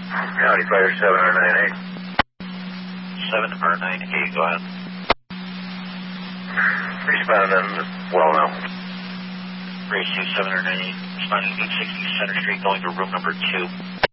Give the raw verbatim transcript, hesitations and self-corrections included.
County Fire seven R nine eight. seven R nine eight, go ahead. Responding well now. Race two seven R nine eight, responding eight sixty Center Street, going to room number two.